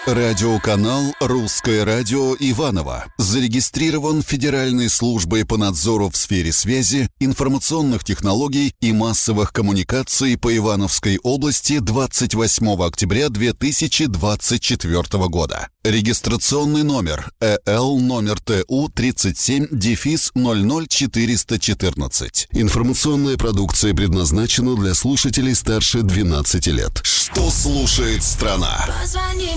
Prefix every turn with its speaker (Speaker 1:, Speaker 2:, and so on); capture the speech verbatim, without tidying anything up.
Speaker 1: Радиоканал «Русское радио» Иваново зарегистрирован Федеральной службой по надзору в сфере связи, информационных технологий и массовых коммуникаций по Ивановской области двадцать восьмого октября две тысячи двадцать четвёртого года. Регистрационный номер э эл номер тэ у тридцать семь ноль ноль четыреста четырнадцать. Информационная продукция предназначена для слушателей старше двенадцати лет. Что слушает страна?